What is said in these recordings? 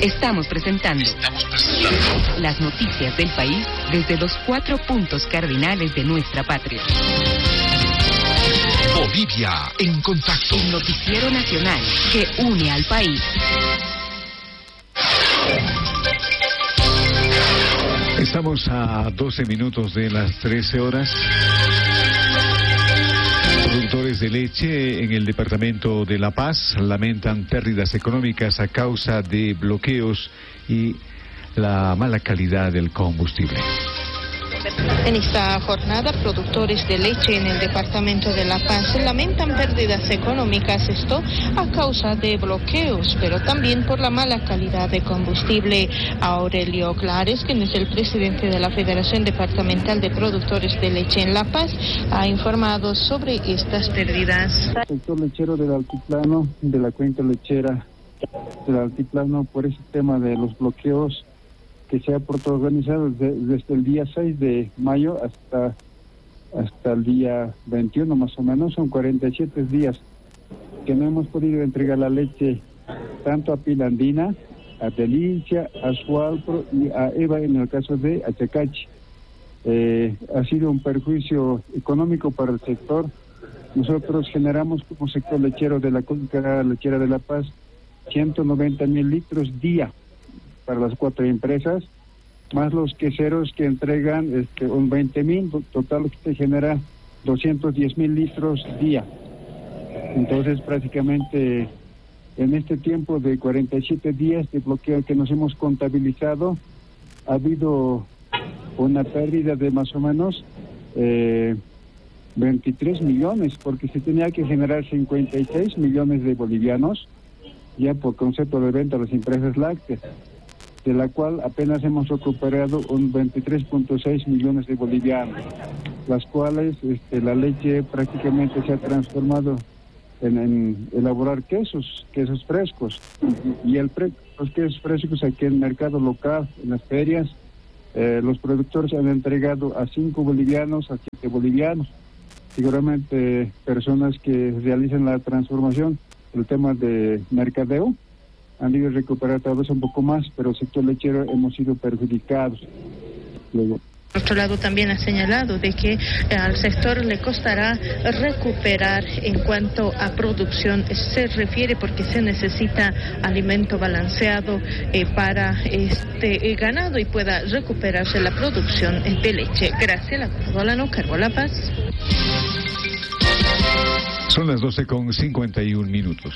Estamos presentando las noticias del país desde los 4 puntos cardinales de nuestra patria. Bolivia en contacto. El noticiero nacional que une al país. Estamos a 12 minutos de las 13 horas. Productores de leche en el departamento de La Paz lamentan pérdidas económicas a causa de bloqueos y la mala calidad del combustible. En esta jornada, productores de leche en el departamento de La Paz lamentan pérdidas económicas, esto a causa de bloqueos, pero también por la mala calidad de combustible. Aurelio Clares, quien es el presidente de la Federación Departamental de Productores de Leche en La Paz, ha informado sobre estas pérdidas. El sector lechero del altiplano, de la cuenca lechera del altiplano, por ese tema de los bloqueos que se ha protagonizado desde el día 6 de mayo hasta el día 21 más o menos, son 47 días que no hemos podido entregar la leche tanto a Pilandina, a Delicia, a Sualpro y a Eva en el caso de Achacachi. Ha sido un perjuicio económico para el sector. Nosotros generamos como sector lechero de la cuenca lechera de La Paz 190,000 litros día para las 4 empresas, más los queseros que entregan un 20,000, total que se genera 210,000 litros día. Entonces prácticamente en este tiempo de 47 días de bloqueo que nos hemos contabilizado, ha habido una pérdida de más o menos 23 millones, porque se tenía que generar 56 millones de bolivianos, ya por concepto de venta a las empresas lácteas, de la cual apenas hemos recuperado un 23.6 millones de bolivianos, las cuales la leche prácticamente se ha transformado en elaborar quesos frescos, y los quesos frescos aquí en el mercado local, en las ferias, los productores han entregado a 5 bolivianos, a 7 bolivianos. Seguramente personas que realizan la transformación, el tema de mercadeo, han ido a recuperar tal vez un poco más, pero el sector lechero hemos sido perjudicados. Luego, por otro lado, también ha señalado de que al sector le costará recuperar en cuanto a producción se refiere, porque se necesita alimento balanceado para este ganado y pueda recuperarse la producción de leche. Graciela Cordolano, Cargo La Paz. Son las 12:51.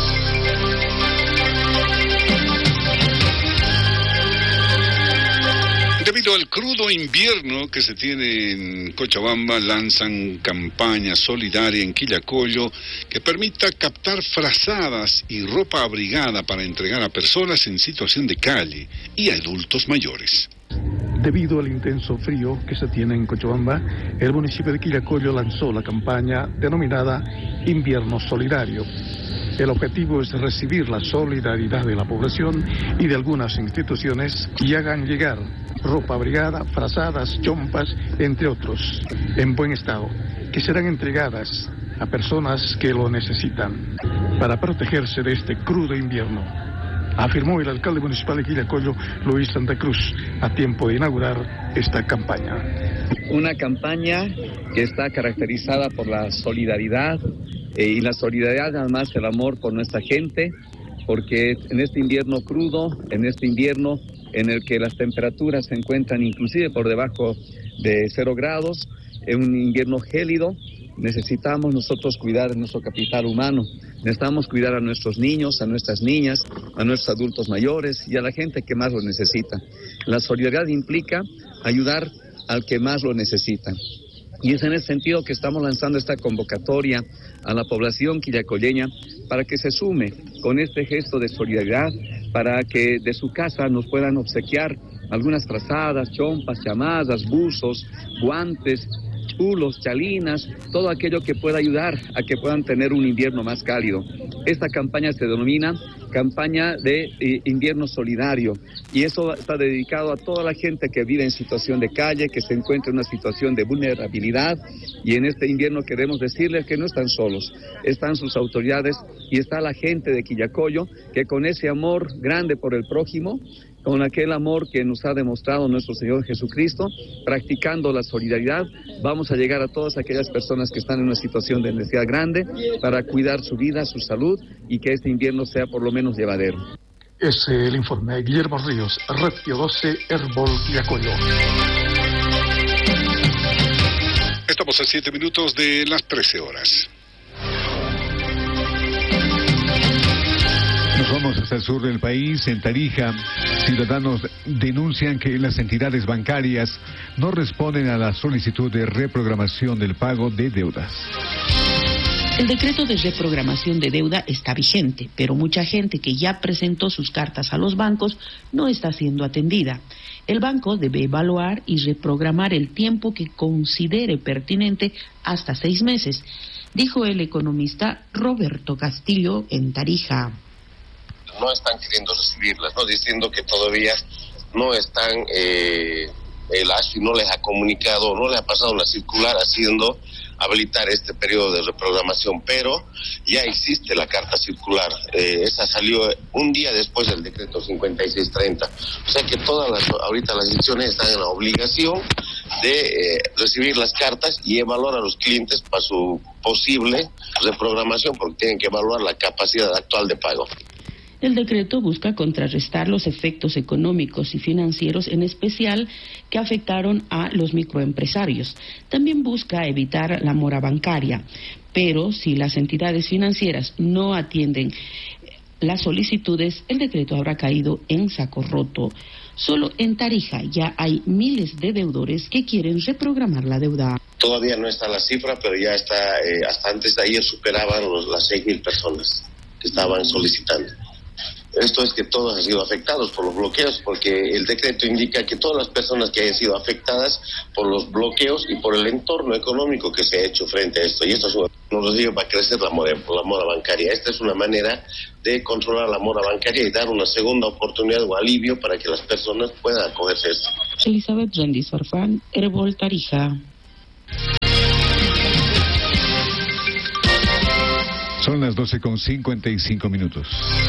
Debido al crudo invierno que se tiene en Cochabamba, lanzan campaña solidaria en Quillacollo que permita captar frazadas y ropa abrigada para entregar a personas en situación de calle y a adultos mayores. Debido al intenso frío que se tiene en Cochabamba, el municipio de Quillacollo lanzó la campaña denominada Invierno Solidario. El objetivo es recibir la solidaridad de la población y de algunas instituciones y hagan llegar ropa abrigada, frazadas, chompas, entre otros, en buen estado, que serán entregadas a personas que lo necesitan para protegerse de este crudo invierno, afirmó el alcalde municipal de Quillacollo, Luis Santa Cruz, a tiempo de inaugurar esta campaña. Una campaña que está caracterizada por la solidaridad, y la solidaridad, además el amor por nuestra gente, porque en este invierno crudo, en este invierno en el que las temperaturas se encuentran inclusive por debajo de 0 grados, en un invierno gélido, necesitamos nosotros cuidar de nuestro capital humano, necesitamos cuidar a nuestros niños, a nuestras niñas, a nuestros adultos mayores y a la gente que más lo necesita. La solidaridad implica ayudar al que más lo necesita. Y es en ese sentido que estamos lanzando esta convocatoria a la población quillacolleña para que se sume con este gesto de solidaridad, para que de su casa nos puedan obsequiar algunas frazadas, chompas, chamadas, buzos, guantes, chulos, chalinas, todo aquello que pueda ayudar a que puedan tener un invierno más cálido. Esta campaña se denomina campaña de invierno solidario, y eso está dedicado a toda la gente que vive en situación de calle, que se encuentra en una situación de vulnerabilidad, y en este invierno queremos decirles que no están solos, están sus autoridades y está la gente de Quillacollo, que con ese amor grande por el prójimo, con aquel amor que nos ha demostrado nuestro Señor Jesucristo, practicando la solidaridad, vamos a llegar a todas aquellas personas que están en una situación de necesidad grande para cuidar su vida, su salud, y que este invierno sea por lo menos llevadero. Es el informe de Guillermo Ríos, Red Pío 12, Herbol Quillacollo. Estamos a 7 minutos de las 13 horas. Nos vamos hasta el sur del país. En Tarija, ciudadanos denuncian que las entidades bancarias no responden a la solicitud de reprogramación del pago de deudas. El decreto de reprogramación de deuda está vigente, pero mucha gente que ya presentó sus cartas a los bancos no está siendo atendida. El banco debe evaluar y reprogramar el tiempo que considere pertinente hasta 6 meses, dijo el economista Roberto Castillo en Tarija. No están queriendo recibirlas, ¿no? Diciendo que todavía no están, el ASFI no les ha comunicado, no les ha pasado la circular haciendo habilitar este periodo de reprogramación, pero ya existe la carta circular, esa salió un día después del decreto 5630, o sea que ahorita las instituciones están en la obligación de recibir las cartas y evaluar a los clientes para su posible reprogramación, porque tienen que evaluar la capacidad actual de pago. El decreto busca contrarrestar los efectos económicos y financieros, en especial que afectaron a los microempresarios. También busca evitar la mora bancaria, pero si las entidades financieras no atienden las solicitudes, el decreto habrá caído en saco roto. Solo en Tarija ya hay miles de deudores que quieren reprogramar la deuda. Todavía no está la cifra, pero ya está, hasta antes de ayer superaban las 6.000 personas que estaban solicitando. Esto es que todos han sido afectados por los bloqueos, porque el decreto indica que todas las personas que hayan sido afectadas por los bloqueos y por el entorno económico que se ha hecho frente a esto, y esto nos digo, va a crecer la mora bancaria. Esta es una manera de controlar la mora bancaria y dar una segunda oportunidad o alivio para que las personas puedan acogerse a esto. Elizabeth Rendis Farfán, Herbol Tarija. Son las 12:55.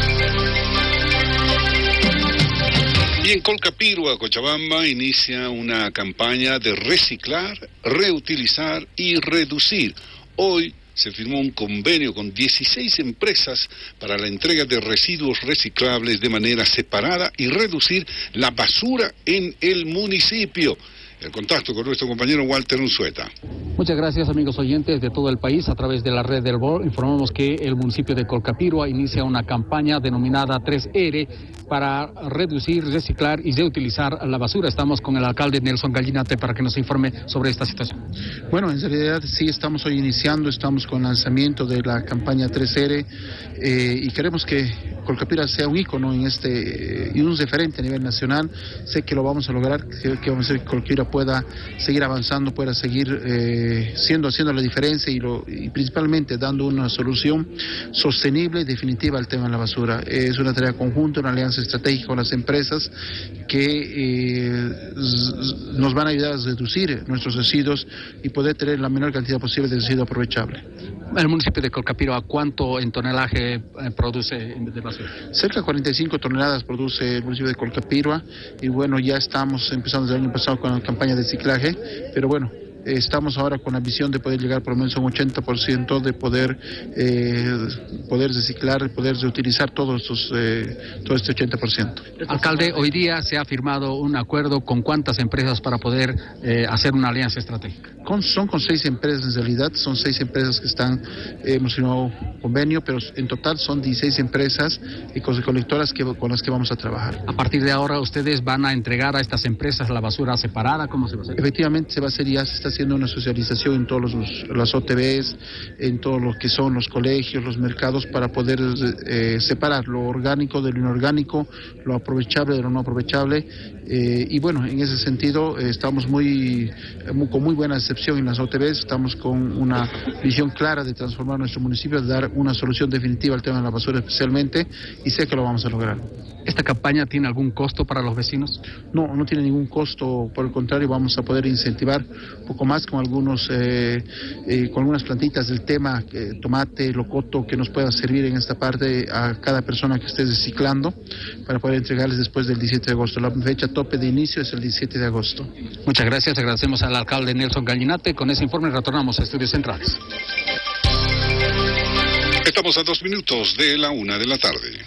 Y en Colcapirua, Cochabamba, inicia una campaña de reciclar, reutilizar y reducir. Hoy se firmó un convenio con 16 empresas para la entrega de residuos reciclables de manera separada y reducir la basura en el municipio. El contacto con nuestro compañero Walter Unzueta. Muchas gracias, amigos oyentes de todo el país. A través de la red del BOR informamos que el municipio de Colcapirua inicia una campaña denominada 3R para reducir, reciclar y reutilizar la basura. Estamos con el alcalde Nelson Gallinate para que nos informe sobre esta situación. Bueno, en realidad sí estamos hoy iniciando, estamos con el lanzamiento de la campaña 3R y queremos que Colcapirua sea un ícono en y un referente a nivel nacional. Sé que lo vamos a lograr, que vamos a hacer que Colcapirua pueda seguir avanzando, pueda seguir haciendo la diferencia y principalmente dando una solución sostenible y definitiva al tema de la basura. Es una tarea conjunta, una alianza estratégica con las empresas que nos van a ayudar a reducir nuestros residuos y poder tener la menor cantidad posible de residuo aprovechable. El municipio de Colcapirua, ¿cuánto en tonelaje produce de basura? Cerca de 45 toneladas produce el municipio de Colcapirua y bueno, ya estamos empezando desde el año pasado con la campaña de reciclaje, pero bueno, estamos ahora con la visión de poder llegar por lo menos a un 80% de poder reciclar, poder reutilizar todo este 80%. Alcalde, hoy día se ha firmado un acuerdo con ¿cuántas empresas para poder hacer una alianza estratégica? Son con 6 empresas en realidad, son 6 empresas que hemos firmado convenio, pero en total son 16 empresas y colectoras con las que vamos a trabajar. A partir de ahora, ¿ustedes van a entregar a estas empresas la basura separada? ¿Cómo se va a hacer? Efectivamente, se va a hacer, ya se está haciendo una socialización en todos las OTBs, en todo lo que son los colegios, los mercados, para poder separar lo orgánico de lo inorgánico, lo aprovechable de lo no aprovechable. Y bueno, en ese sentido estamos con muy buena excepción en las OTBs, estamos con una visión clara de transformar nuestro municipio, de dar una solución definitiva al tema de la basura especialmente, y sé que lo vamos a lograr. ¿Esta campaña tiene algún costo para los vecinos? No tiene ningún costo, por el contrario, vamos a poder incentivar un poco más con con algunas plantitas del tema, tomate, locoto, que nos pueda servir en esta parte a cada persona que esté reciclando, para poder entregarles después del 17 de agosto. La fecha tope de inicio es el 17 de agosto. Muchas gracias, agradecemos al alcalde Nelson Gallinate. Con ese informe retornamos a Estudios Centrales. Estamos a 2 minutos de la 1 de la tarde.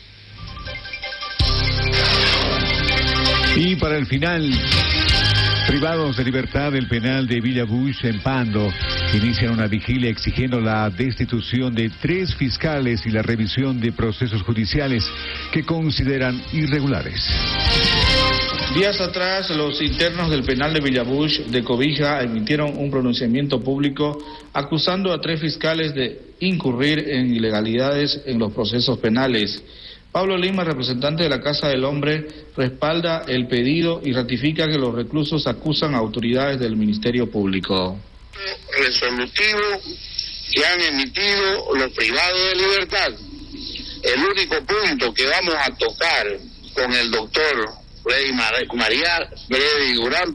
Y para el final, privados de libertad del penal de Villa Bush en Pando inician una vigilia exigiendo la destitución de 3 fiscales y la revisión de procesos judiciales que consideran irregulares. Días atrás, los internos del penal de Villa Bush de Cobija emitieron un pronunciamiento público acusando a 3 fiscales de incurrir en ilegalidades en los procesos penales. Pablo Lima, representante de la Casa del Hombre, respalda el pedido y ratifica que los reclusos acusan a autoridades del Ministerio Público. Resolutivo que han emitido los privados de libertad. El único punto que vamos a tocar con el doctor Freddy Durán,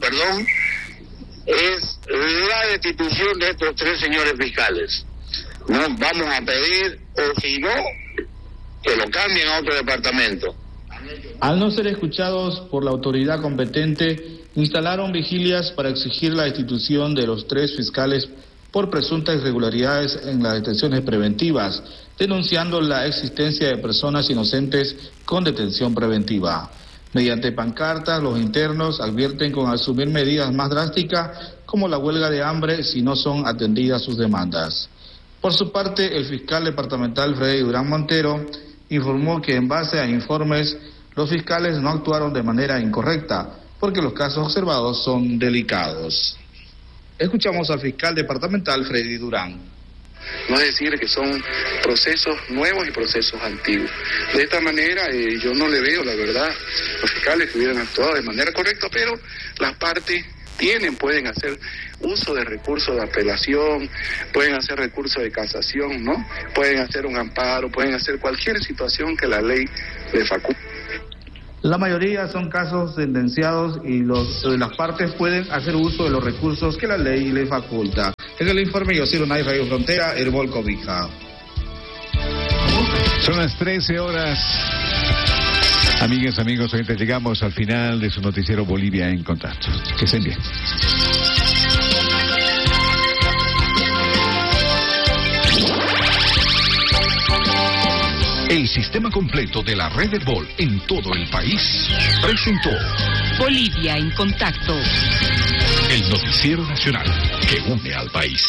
es la destitución de estos 3 señores fiscales. No vamos a pedir, o si no, que lo cambien a otro departamento. Al no ser escuchados por la autoridad competente, instalaron vigilias para exigir la destitución de los 3 fiscales por presuntas irregularidades en las detenciones preventivas, denunciando la existencia de personas inocentes con detención preventiva. Mediante pancartas, los internos advierten con asumir medidas más drásticas, como la huelga de hambre si no son atendidas sus demandas. Por su parte, el fiscal departamental Freddy Durán Montero informó que en base a informes, los fiscales no actuaron de manera incorrecta, porque los casos observados son delicados. Escuchamos al fiscal departamental Freddy Durán. No es decir que son procesos nuevos y procesos antiguos. De esta manera yo no le veo, la verdad, los fiscales que hubieran actuado de manera correcta, pero las partes pueden hacer uso de recursos de apelación, pueden hacer recursos de casación, ¿no? Pueden hacer un amparo, pueden hacer cualquier situación que la ley le faculte. La mayoría son casos sentenciados y las partes pueden hacer uso de los recursos que la ley le faculta. En el informe Yosiro Nay, Radio Frontera, Herbol Cobija. Son las 13 horas. Amigas, amigos, ahorita llegamos al final de su noticiero Bolivia en Contacto. Que estén bien. El sistema completo de la red Herbol en todo el país presentó Bolivia en Contacto, el noticiero nacional que une al país.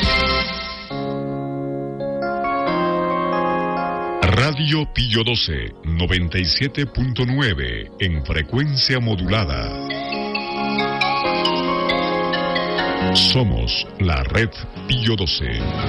Radio Pillo 12, 97.9 en frecuencia modulada. Somos la red Pillo 12.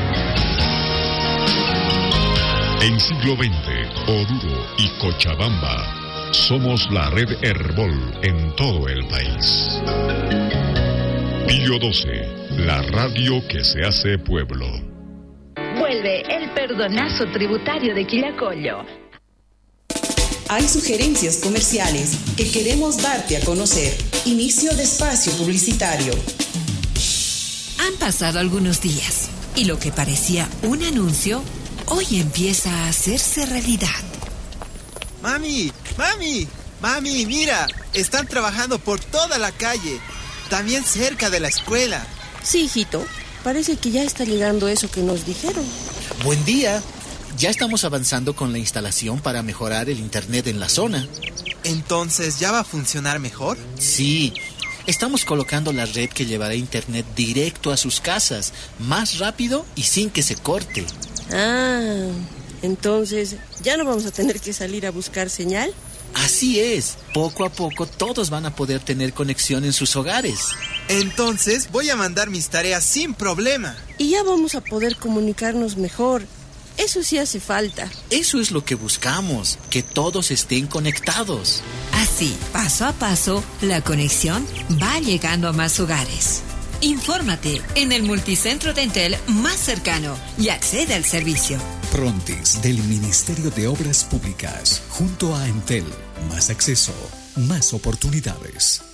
En siglo XX, Oruro y Cochabamba, somos la red Herbol en todo el país. Pillo 12, la radio que se hace pueblo. Vuelve el perdonazo tributario de Quillacollo. Hay sugerencias comerciales que queremos darte a conocer. Inicio de espacio publicitario. Han pasado algunos días y lo que parecía un anuncio hoy empieza a hacerse realidad. Mami, mira, están trabajando por toda la calle, también cerca de la escuela. Sí, hijito, parece que ya está llegando eso que nos dijeron. Buen día, ya estamos avanzando con la instalación para mejorar el internet en la zona. ¿Entonces ya va a funcionar mejor? Sí, estamos colocando la red que llevará internet directo a sus casas, más rápido y sin que se corte. Ah, entonces, ¿ya no vamos a tener que salir a buscar señal? Así es, poco a poco todos van a poder tener conexión en sus hogares. Entonces voy a mandar mis tareas sin problema. Y ya vamos a poder comunicarnos mejor. Eso sí hace falta. Eso es lo que buscamos, que todos estén conectados. Así, paso a paso, la conexión va llegando a más hogares. Infórmate en el multicentro de Entel más cercano y accede al servicio. Prontis del Ministerio de Obras Públicas, junto a Entel. Más acceso, más oportunidades.